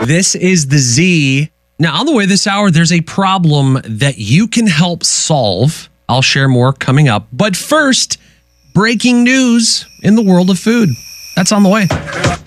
This is the Z. Now, on the way this hour, there's a problem that you can help solve. I'll share more coming up. But first, breaking news in the world of food. That's on the way.